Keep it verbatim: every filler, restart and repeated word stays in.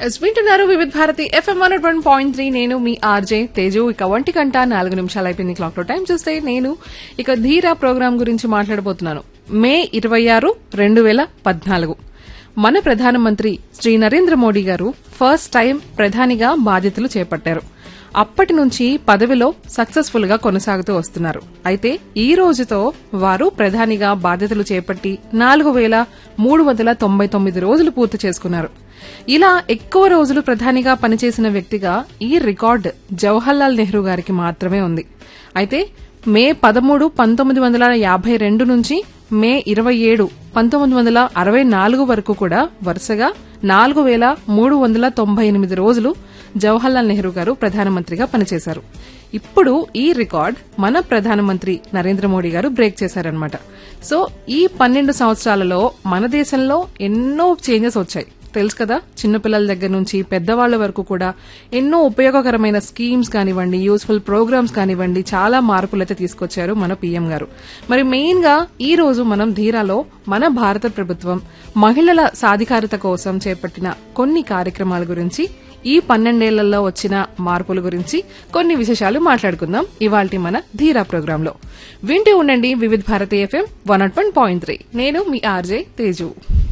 Yes వింటున్నారు వివిధ Bharati FM one one point three. నేను మీ ఆర్జే తేజు. ఇక ఒంటి గంట నాలుగు నిమిషాలు అయిపోయింది క్లాక్ లో. టైం చూస్తే నేను ఇక ధీరా ప్రోగ్రాం గురించి మాట్లాడబోతున్నాను. మే ఇరవై ఆరు రెండు వేల పద్నాలుగు మన ప్రధానమంత్రి శ్రీ నరేంద్ర మోడీ గారు ఫస్ట్ టైం ప్రధానిగా బాధ్యతలు చేపట్టారు. అప్పటి నుంచి పదవిలో సక్సెస్ఫుల్ గా కొనసాగుతూ వస్తున్నారు. అయితే ఈ రోజుతో వారు ప్రధానిగా బాధ్యతలు చేపట్టి నాలుగు వేల మూడు వందల తొంభై తొమ్మిది రోజులు పూర్తి చేసుకున్నారు. ఇలా ఎక్కువ రోజులు ప్రధానిగా పనిచేసిన వ్యక్తిగా ఈ రికార్డు జవహర్లాల్ నెహ్రూ గారికి మాత్రమే ఉంది. అయితే మే పదమూడు పంతొమ్మిది వందల యాభై రెండు నుంచి మే ఇరవై ఏడు పంతొమ్మిది వందల అరవై నాలుగు వరకు కూడా వరుసగా నాలుగు వేల మూడు వందల తొంభై ఎనిమిది రోజులు జవహర్లాల్ నెహ్రూ గారు ప్రధానమంత్రిగా పనిచేశారు. ఇప్పుడు ఈ రికార్డ్ మన ప్రధానమంత్రి నరేంద్ర మోడీ గారు బ్రేక్ చేశారన్నమాట. సో ఈ పన్నెండు సంవత్సరాలలో మన దేశంలో ఎన్నో చేంజెస్ వచ్చాయి. తెలుసు కదా, చిన్నపిల్లల దగ్గర నుంచి పెద్దవాళ్ల వరకు కూడా ఎన్నో ఉపయోగకరమైన స్కీమ్స్ కానివ్వండి, యూస్ఫుల్ ప్రోగ్రామ్స్ కానివ్వండి, చాలా మార్పులైతే తీసుకొచ్చారు మన పీఎం గారు. మరి మెయిన్ గా ఈ రోజు మనం ధీరాలో మన భారత ప్రభుత్వం మహిళల సాధికారత కోసం చేపట్టిన కొన్ని కార్యక్రమాల గురించి, ఈ పన్నెండేళ్లలో వచ్చిన మార్పుల గురించి కొన్ని విశేషాలు మాట్లాడుకుందాం ఇవాల్టి మన ధీరా ప్రోగ్రామ్ లో. వింటూ ఉండండి వివిధ Bharati FM one not one point three. నేను మీ ఆర్జే తేజు.